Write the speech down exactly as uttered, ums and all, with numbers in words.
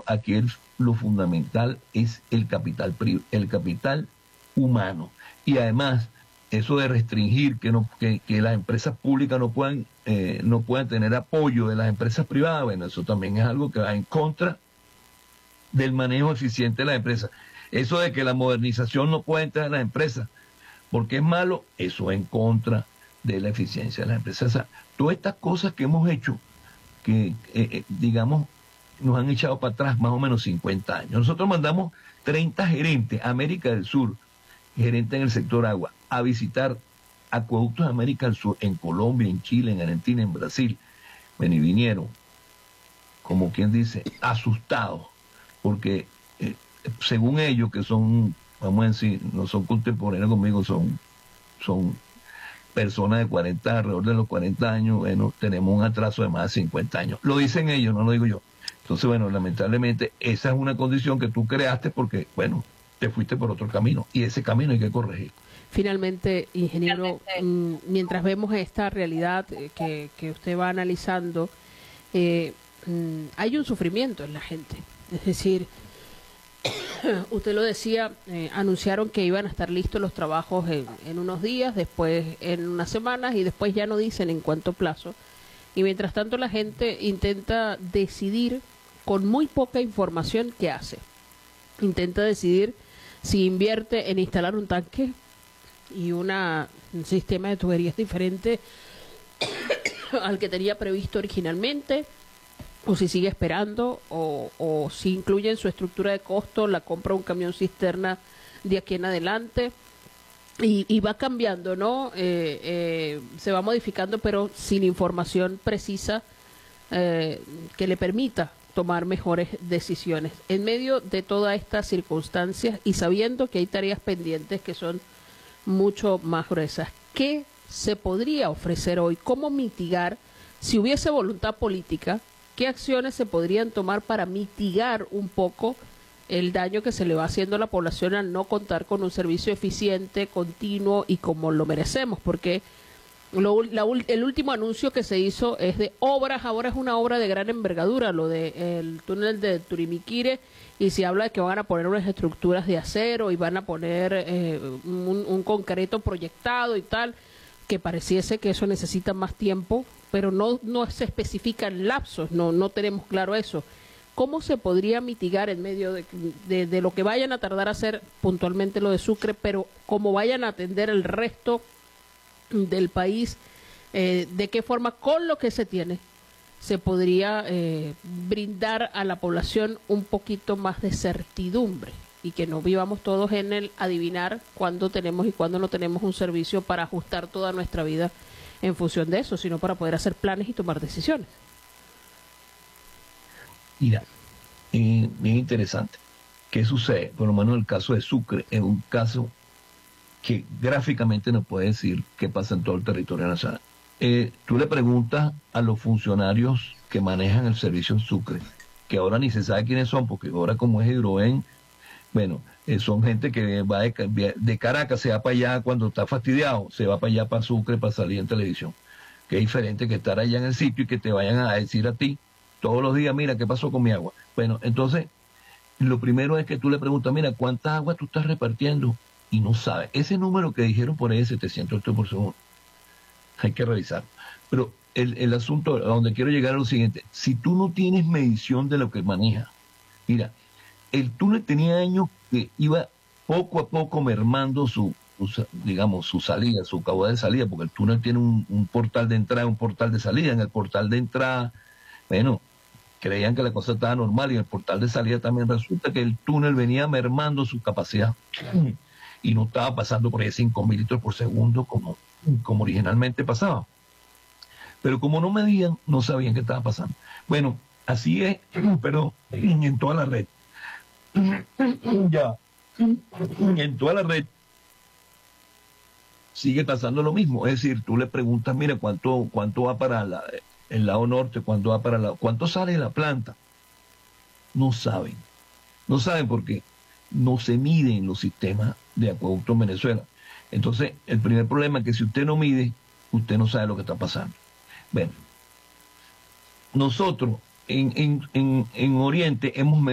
aquí el, lo fundamental es el capital, el capital humano. Y además, eso de restringir que, no, que, que las empresas públicas no puedan, eh, no puedan tener apoyo de las empresas privadas, bueno, eso también es algo que va en contra del manejo eficiente de las empresas. Eso de que la modernización no puede entrar en las empresas porque es malo, eso es en contra de la eficiencia de las empresas. O sea, todas estas cosas que hemos hecho, que eh, eh, digamos, nos han echado para atrás más o menos cincuenta años. Nosotros mandamos treinta gerentes a América del Sur, gerentes en el sector agua, a visitar acueductos de América del Sur, en Colombia, en Chile, en Argentina, en Brasil. Bueno, y vinieron, como quien dice, asustados, porque eh, según ellos, que son, vamos a decir, no son contemporáneos conmigo, son, son personas de cuarenta, alrededor de los cuarenta años, bueno, tenemos un atraso de más de cincuenta años. Lo dicen ellos, no lo digo yo. Entonces, bueno, lamentablemente, esa es una condición que tú creaste porque, bueno, te fuiste por otro camino, y ese camino hay que corregir. Finalmente, ingeniero, Finalmente. mientras vemos esta realidad que, que usted va analizando, eh, hay un sufrimiento en la gente. Es decir, usted lo decía, eh, anunciaron que iban a estar listos los trabajos en, en unos días, después en unas semanas, y después ya no dicen en cuánto plazo. Y mientras tanto la gente intenta decidir con muy poca información qué hace. Intenta decidir si invierte en instalar un tanque y una, un sistema de tuberías diferente al que tenía previsto originalmente, o si sigue esperando, o, o si incluye en su estructura de costo la compra de un camión cisterna de aquí en adelante. Y, y va cambiando, ¿no? Eh, eh, se va modificando, pero sin información precisa eh, que le permita tomar mejores decisiones. En medio de todas estas circunstancias y sabiendo que hay tareas pendientes que son mucho más gruesas, ¿qué se podría ofrecer hoy? ¿Cómo mitigar, si hubiese voluntad política, qué acciones se podrían tomar para mitigar un poco el daño que se le va haciendo a la población al no contar con un servicio eficiente, continuo y como lo merecemos? Porque lo, la, el último anuncio que se hizo es de obras, ahora es una obra de gran envergadura, lo del túnel de Turimiquire, y se habla de que van a poner unas estructuras de acero y van a poner eh, un, un concreto proyectado y tal, que pareciese que eso necesita más tiempo, pero no, no se especifican lapsos, no, no tenemos claro eso. ¿Cómo se podría mitigar en medio de, de, de lo que vayan a tardar a hacer puntualmente lo de Sucre, pero cómo vayan a atender el resto del país? Eh, ¿De qué forma, con lo que se tiene, se podría eh, brindar a la población un poquito más de certidumbre y que no vivamos todos en el adivinar cuándo tenemos y cuándo no tenemos un servicio para ajustar toda nuestra vida en función de eso, sino para poder hacer planes y tomar decisiones? Mira, eh, bien interesante. ¿Qué sucede? Por lo menos en el caso de Sucre, es un caso que gráficamente nos puede decir qué pasa en todo el territorio nacional. Eh, tú le preguntas a los funcionarios que manejan el servicio en Sucre, que ahora ni se sabe quiénes son, porque ahora como es Hidroven, bueno, eh, son gente que va de, de Caracas, se va para allá cuando está fastidiado, se va para allá para Sucre para salir en televisión. Que es diferente que estar allá en el sitio y que te vayan a decir a ti todos los días, mira, ¿qué pasó con mi agua? Bueno, entonces, lo primero es que tú le preguntas, mira, ¿cuánta agua tú estás repartiendo? Y no sabes. Ese número que dijeron por ahí de setecientos litros por segundo, hay que revisarlo. Pero el, el asunto a donde quiero llegar es lo siguiente. Si tú no tienes medición de lo que maneja, mira, el túnel tenía años que iba poco a poco mermando su, su digamos, su salida, su caudal de salida, porque el túnel tiene un, un portal de entrada y un portal de salida. En el portal de entrada, bueno, creían que la cosa estaba normal, y en el portal de salida también resulta que el túnel venía mermando su capacidad y no estaba pasando por ahí cinco mil litros por segundo como, como originalmente pasaba. Pero como no medían, no sabían qué estaba pasando. Bueno, así es, pero en toda la red. Ya, en toda la red sigue pasando lo mismo. Es decir, tú le preguntas, mira, ¿cuánto, cuánto va para la... el lado norte, cuánto va para la, cuánto sale de la planta? No saben, no saben porque no se miden los sistemas de acueducto en Venezuela. Entonces, el primer problema es que si usted no mide, usted no sabe lo que está pasando. Bueno, nosotros en, en, en, en Oriente hemos